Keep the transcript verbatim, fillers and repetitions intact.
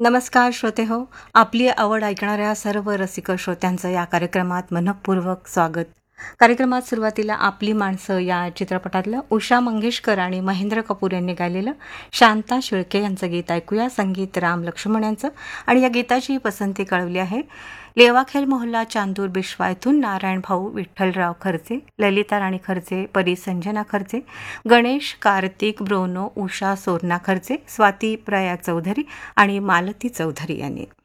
नमस्कार श्रोते हो, आपली आवड ऐकणाऱ्या सर्व रसिक श्रोत्यांचं या कार्यक्रमात मनःपूर्वक स्वागत. कार्यक्रमात सुरुवातीला आपली माणसं या चित्रपटातलं उषा मंगेशकर आणि महेंद्र कपूर यांनी गायलेलं शांता शिळके यांचं गीत ऐकूया. संगीत राम लक्ष्मण यांचं आणि या गीताची पसंती कळवली आहे लेवाखेल मोहल्ला चांदूर बिश्वा येथून नारायण भाऊ विठ्ठलराव खर्चे, ललिता राणी खर्चे, परी संजना खर्चे, गणेश कार्तिक ब्रोनो, उषा सोरना खर्चे, स्वाती प्रया चौधरी आणि मालती चौधरी यांनी.